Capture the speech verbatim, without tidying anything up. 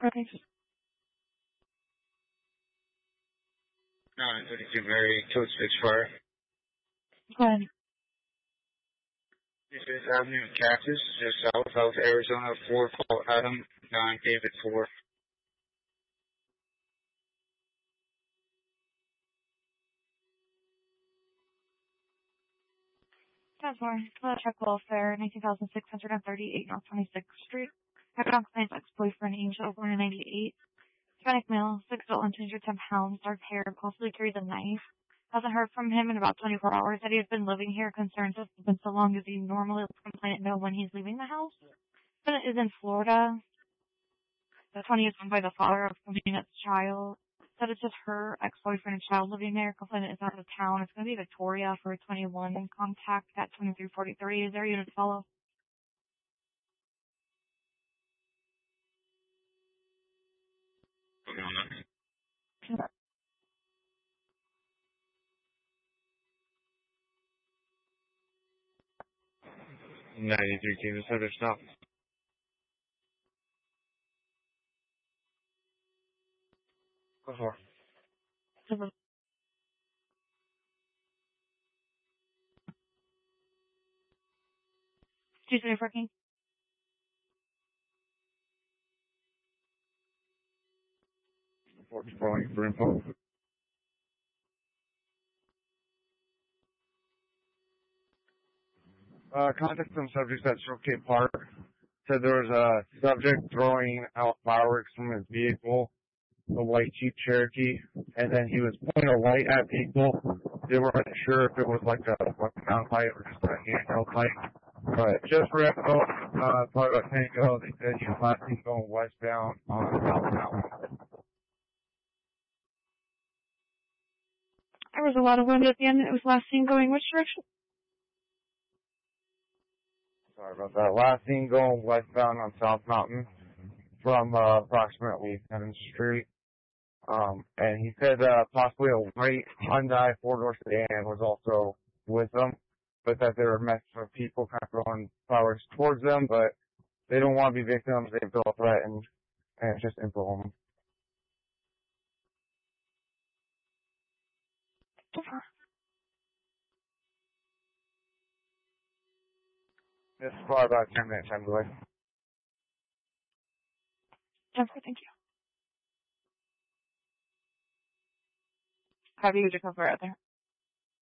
Okay. nine thirty-two Mary, code six fire. Go ahead. This is Avenue Cactus, just south of Arizona, four, call Adam, nine David four. That's more. Hello, check welfare, nineteen thousand six hundred thirty-eight North twenty-sixth Street. Have on client's ex-boyfriend, Angel, born in ninety-eight. Hispanic male, six foot one, two hundred ten pounds, dark hair, possibly carries a knife. Hasn't heard from him in about twenty-four hours. Said he has been living here. Concerns have been so long as he normally lets the complainant know when he's leaving the house. Complainant is in Florida. The twenty is owned by the father of complainant's child. Said it's just her ex-boyfriend and child living there. Complainant is out of town. It's going to be Victoria for twenty-one. And contact at twenty-three forty-three. Is there a unit to follow? ninety-three team, the subject stop. Go for it. Excuse me, working. Report calling for info. Uh, contact some subjects at Showcase Park. Said there was a subject throwing out fireworks from his vehicle, a white Jeep Cherokee, and then he was pointing a light at people. They weren't sure if it was like a weapon light or just a handheld light. But just for info, uh, probably about ten ago, they said he was last seen going westbound on South Mountain. There was a lot of wind at the end. It was last seen going which direction? Sorry about that. Last seen going westbound on South Mountain from uh, approximately seventh Street. Um, and he said uh, possibly a white Hyundai four-door sedan was also with them, but that they were messing with people kind of throwing flowers towards them, but they don't want to be victims. They feel threatened, and it's just info on them. This is probably about ten minutes, I'm away. Okay, thank you. Have you used your cover out there?